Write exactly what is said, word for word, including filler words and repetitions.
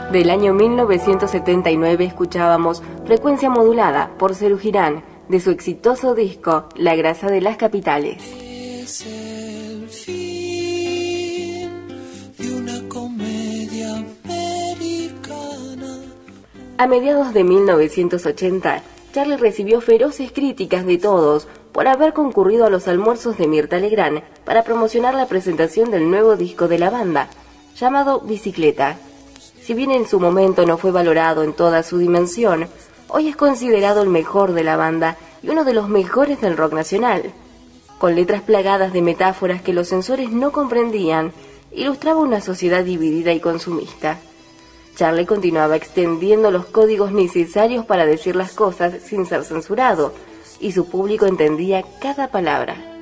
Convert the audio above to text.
Del año mil novecientos setenta y nueve escuchábamos Frecuencia Modulada por Serú Girán, de su exitoso disco La Grasa de las Capitales. Es el fin de una comedia americana. A mediados de mil novecientos ochenta, Charly recibió feroces críticas de todos por haber concurrido a los almuerzos de Mirta Legrand para promocionar la presentación del nuevo disco de la banda, llamado Bicicleta. Si bien en su momento no fue valorado en toda su dimensión, hoy es considerado el mejor de la banda y uno de los mejores del rock nacional. Con letras plagadas de metáforas que los censores no comprendían, ilustraba una sociedad dividida y consumista. Charly continuaba extendiendo los códigos necesarios para decir las cosas sin ser censurado, y su público entendía cada palabra.